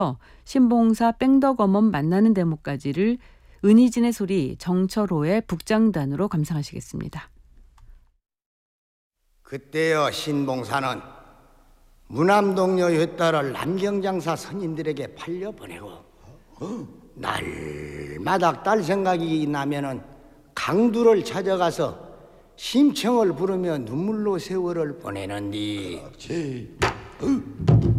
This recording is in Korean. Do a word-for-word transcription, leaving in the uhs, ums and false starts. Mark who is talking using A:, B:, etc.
A: 신봉사 뺑덕어멈 만나는 대목까지를 은희진의 소리 정철호의 북장단으로 감상하시겠습니다.
B: 그때여 신봉사는 무남동녀 외딸을 남경장사 선인들에게 팔려보내고 날마다 딸 생각이 나면은 강두를 찾아가서 심청을 부르며 눈물로 세월을 보내는디.
C: 그렇지.